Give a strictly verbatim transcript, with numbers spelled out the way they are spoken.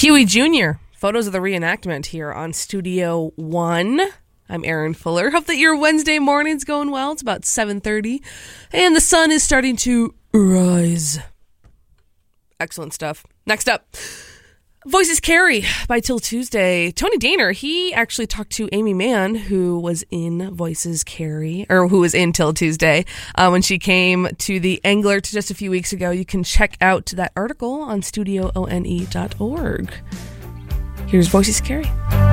Huey Junior Photos of the reenactment here on Studio One. I'm Erin Fuller. Hope that your Wednesday morning's going well. It's about seven thirty, and the sun is starting to rise. Excellent stuff. Next up, Voices Carry by Till Tuesday. Tony Daner, he actually talked to Amy Mann, who was in Voices Carry, or who was in Till Tuesday, uh, when she came to the Angler just a few weeks ago. You can check out that article on studio one dot org. Here's Voices Carry.